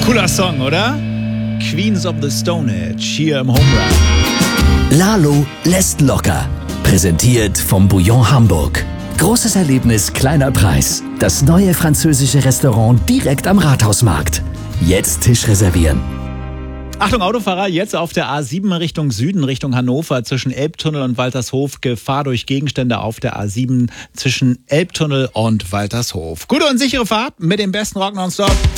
Cooler Song, oder? Queens of the Stone Age hier im Home Run. Lalo lässt locker. Präsentiert vom Bouillon Hamburg. Großes Erlebnis, kleiner Preis. Das neue französische Restaurant direkt am Rathausmarkt. Jetzt Tisch reservieren. Achtung Autofahrer, jetzt auf der A7 Richtung Süden, Richtung Hannover, zwischen Elbtunnel und Waltershof. Gefahr durch Gegenstände auf der A7 zwischen Elbtunnel und Waltershof. Gute und sichere Fahrt mit dem besten Rock nonstop.